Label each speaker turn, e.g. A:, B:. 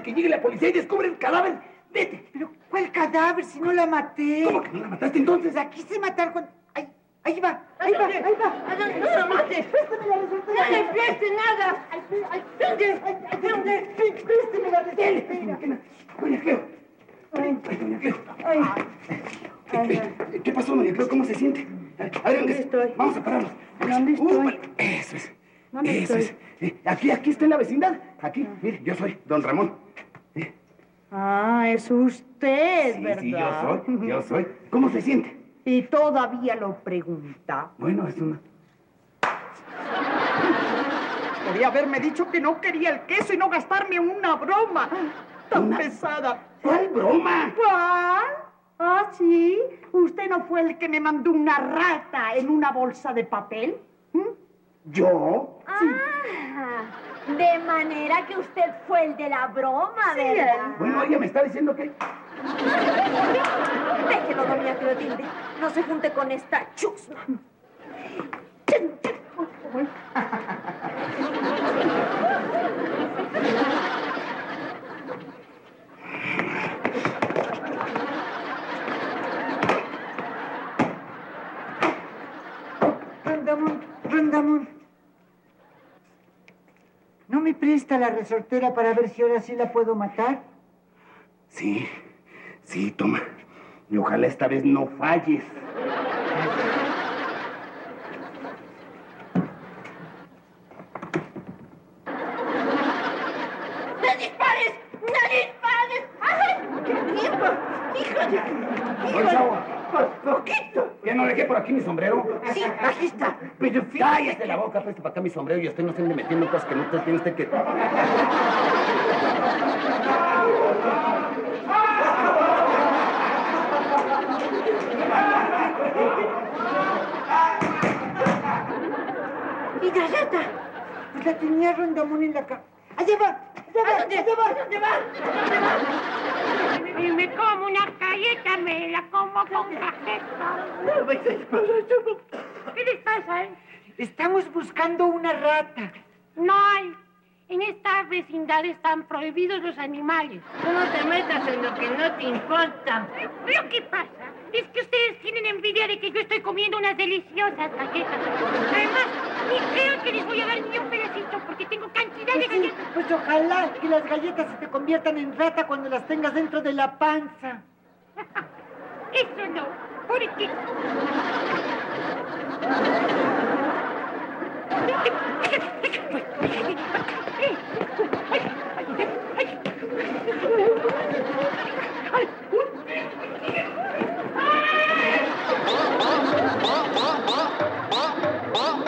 A: que llegue la policía y descubre el cadáver. Vete.
B: ¿Pero cuál cadáver si no la maté?
A: ¿Cómo que no la mataste entonces?
B: La quise matar con... Ahí va. No la mates. Préstame la resortera. No le preste nada. Préstame la resortera.
A: Doña Cleo. Doña Cleo. ¿Qué pasó, doña Cleo? ¿Cómo se siente?
B: ¿Dónde estoy?
A: Vamos a pararnos.
B: ¿Dónde estoy?
A: Eso es.
B: ¿Dónde
A: Eso
B: estoy?
A: es. Aquí está en la vecindad. Aquí, mire, yo soy don Ramón.
B: Es usted,
A: Sí,
B: ¿verdad?
A: sí, yo soy. ¿Cómo se siente?
B: Y todavía lo pregunta.
A: Bueno, es una...
B: Podría haberme dicho que no quería el queso y no gastarme una broma tan pesada.
A: ¿Cuál broma?
B: ¿Cuál? ¿Sí? ¿Usted no fue el que me mandó una rata en una bolsa de papel?
A: ¿Yo?
C: De manera que usted fue el de la broma, ¿verdad?
A: Bueno, ella me está diciendo que...
C: Déjelo, doña Clotilde. No se junte con esta chusma.
B: Rondamón. ¿No me presta la resortera para ver si ahora sí la puedo matar?
A: Sí, toma. Y ojalá esta vez no falles.
C: ¡No dispares! ¡Ay! ¡Híjole!
A: ¡Poquito! ¿Ya no dejé por aquí mi sombrero?
C: Sí, aquí está.
A: Pero cállate la boca, preste para acá mi sombrero y usted no se ande metiendo cosas que no usted tiene usted que...
B: ¿Y la rata? Pues la tenía Rondamón en la cara. ¡Allá va!
C: ¿A dónde va?
D: Y me como una galleta, me la como con cajeta. ¿Qué les pasa,
B: Estamos buscando una rata.
D: No hay. En esta vecindad están prohibidos los animales.
C: Tú no te metas en lo que no te importa.
D: ¿Pero qué pasa? Es que ustedes tienen envidia de que yo estoy comiendo unas deliciosas galletas. Además, ni creo que les voy a dar ni un pedacito porque tengo cantidad de galletas.
B: Pues ojalá que las galletas se te conviertan en rata cuando las tengas dentro de la panza.
D: Eso no. ¿Por qué?